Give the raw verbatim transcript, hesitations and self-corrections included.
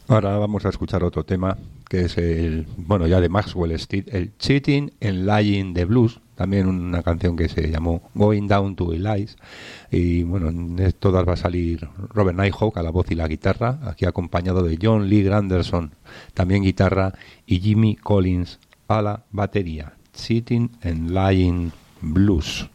Ahora vamos a escuchar otro tema que es el, bueno, ya de Maxwell Street, el Cheating and Lying de Blues, también una canción que se llamó Going Down to the Lies, y bueno, en todas va a salir Robert Nighthawk a la voz y la guitarra, aquí acompañado de John Lee Granderson, también guitarra, y Jimmy Collins a la batería. Cheating and Lying Blues.